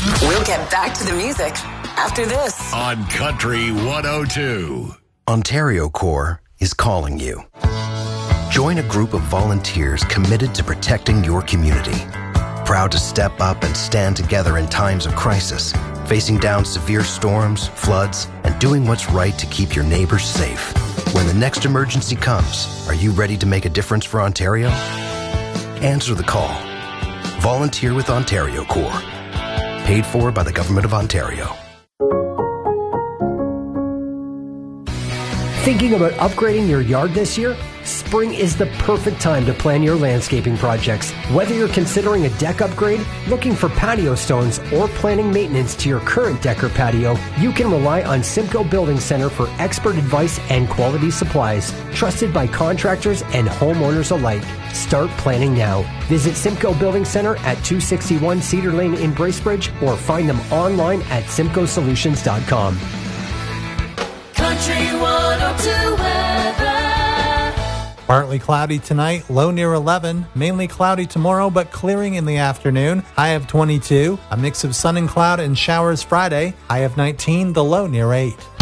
We'll get back to the music after this on Country 102. Ontario Corps is calling you. Join a group of volunteers committed to protecting your community. Proud to step up and stand together in times of crisis, facing down severe storms, floods, and doing what's right to keep your neighbors safe. When the next emergency comes, are you ready to make a difference for Ontario? Answer the call. Volunteer with Ontario Corps. Paid for by the Government of Ontario. Thinking about upgrading your yard this year? Spring is the perfect time to plan your landscaping projects. Whether you're considering a deck upgrade, looking for patio stones, or planning maintenance to your current deck or patio, you can rely on Simcoe Building Center for expert advice and quality supplies, trusted by contractors and homeowners alike. Start planning now. Visit Simcoe Building Center at 261 Cedar Lane in Bracebridge or find them online at simcoesolutions.com. Country 102 weather. Partly cloudy tonight, low near 11. Mainly cloudy tomorrow, but clearing in the afternoon. High of 22. A mix of sun and cloud and showers Friday. High of 19, the low near 8.